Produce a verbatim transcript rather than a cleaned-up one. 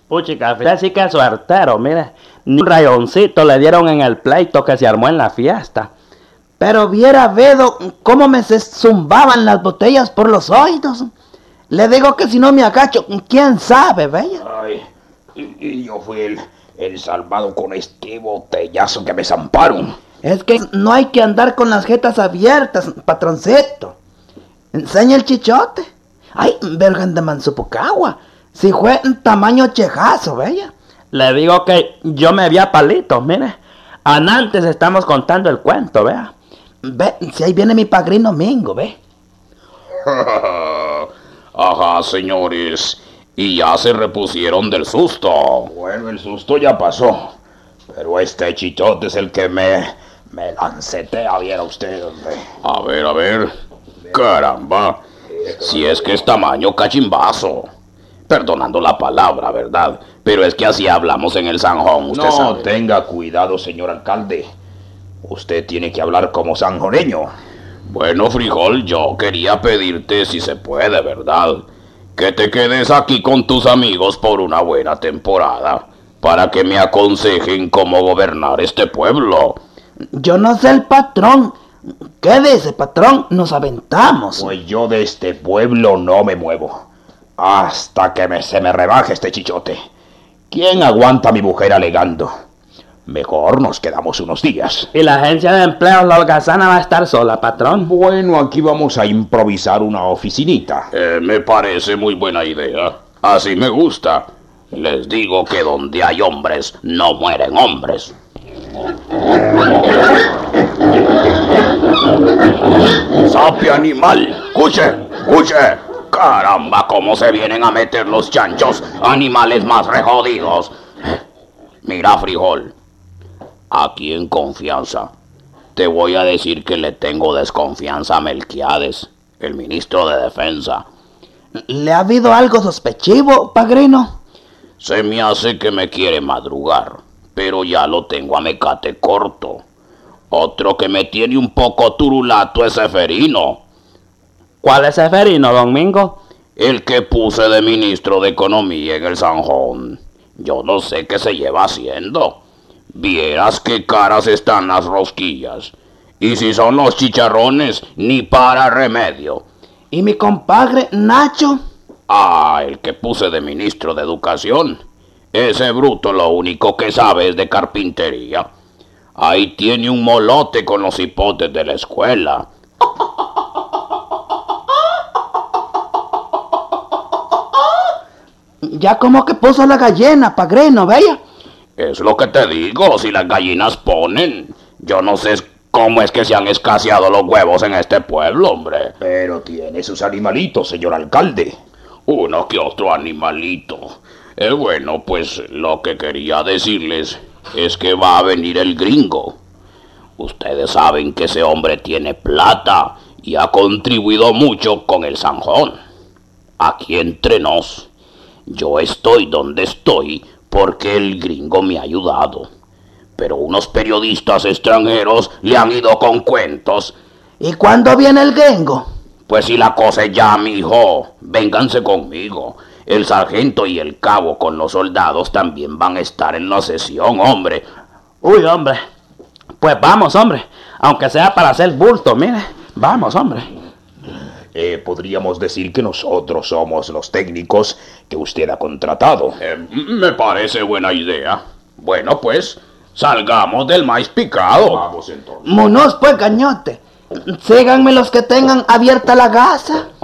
Puchica, así que suertero, mire. Ni un rayoncito le dieron en el pleito que se armó en la fiesta. Pero viera, Bedo, cómo me se zumbaban las botellas por los oídos. Le digo que si no me agacho, quién sabe, bella. Ay, y, y yo fui el, el salvado con este botellazo que me zamparon. Es que no hay que andar con las jetas abiertas, patroncito. Enseña el chichote. Ay, vergan de Mansupucagua. Si fue un tamaño chejazo, bella. Le digo que yo me vi a palitos, mire. Antes estamos contando el cuento, vea. Ve, si ahí viene mi padrino Mingo, ve. Ajá, señores. Y ya se repusieron del susto. Bueno, el susto ya pasó. Pero este chichote es el que me, me lancetea, viera usted, hombre. A ver, a ver. Caramba. Si es que es tamaño cachimbazo. Perdonando la palabra, ¿verdad? Pero es que así hablamos en el Sanjón, usted no sabe. No tenga cuidado, señor alcalde. Usted tiene que hablar como sanjoneño. Bueno, Frijol, yo quería pedirte, si se puede, ¿verdad?, que te quedes aquí con tus amigos por una buena temporada, para que me aconsejen cómo gobernar este pueblo. Yo no sé el patrón. ¿Qué dice, patrón? Nos aventamos. Pues yo de este pueblo no me muevo, hasta que me, se me rebaje este chichote. ¿Quién aguanta a mi mujer alegando? Mejor nos quedamos unos días. Y la agencia de empleo, la holgazana, va a estar sola, patrón. Bueno, aquí vamos a improvisar una oficinita. Eh, me parece muy buena idea. Así me gusta. Les digo que donde hay hombres, no mueren hombres. ¡Sape animal! ¡Cuche! ¡Cuche! ¡Caramba, cómo se vienen a meter los chanchos! ¡Animales más rejodidos! Mira, Frijol, aquí en confianza, te voy a decir que le tengo desconfianza a Melquiades, el ministro de Defensa. ¿Le ha habido algo sospechivo, padrino? Se me hace que me quiere madrugar, pero ya lo tengo a mecate corto. Otro que me tiene un poco turulato es Seferino. ¿Cuál es Seferino, don Mingo? El que puse de ministro de Economía en el Sanjón. Yo no sé qué se lleva haciendo. Vieras qué caras están las rosquillas. Y si son los chicharrones, ni para remedio. ¿Y mi compadre Nacho? Ah, el que puse de ministro de Educación. Ese bruto lo único que sabe es de carpintería. Ahí tiene un molote con los hipotes de la escuela. Ya como que puso la gallina, padrino, vaya. Es lo que te digo, si las gallinas ponen. Yo no sé cómo es que se han escaseado los huevos en este pueblo, hombre. Pero tiene sus animalitos, señor alcalde. Uno que otro animalito. Eh, bueno, pues lo que quería decirles es que va a venir el gringo. Ustedes saben que ese hombre tiene plata y ha contribuido mucho con el Sanjón. Aquí entre nos, yo estoy donde estoy porque el gringo me ha ayudado. Pero unos periodistas extranjeros le han ido con cuentos. ¿Y cuándo viene el gringo? Pues si la cosa es ya, mijo, vénganse conmigo. El sargento y el cabo con los soldados también van a estar en la sesión, hombre. Uy, hombre. Pues vamos, hombre. Aunque sea para hacer bulto, mire. Vamos, hombre. Eh, podríamos decir que nosotros somos los técnicos que usted ha contratado. Eh, me parece buena idea. Bueno, pues, salgamos del maíz picado. Vamos entonces. Monos, pues, gañote. Síganme los que tengan abierta la gasa.